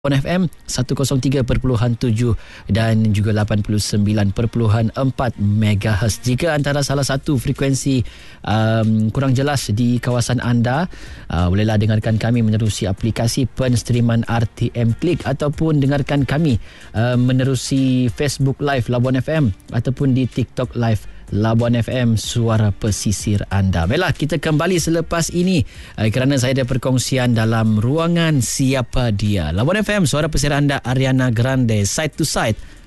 FM 103.7 dan juga 89.4 MHz. Jika antara salah satu frekuensi kurang jelas di kawasan anda, bolehlah dengarkan kami menerusi aplikasi penstreaman RTM Klik ataupun dengarkan kami menerusi Facebook Live Labuan FM ataupun di TikTok Live Labuan FM, suara pesisir anda. Baiklah, kita kembali selepas ini kerana saya ada perkongsian dalam ruangan Siapa Dia. Labuan FM, suara pesisir anda, Ariana Grande, Side to Side.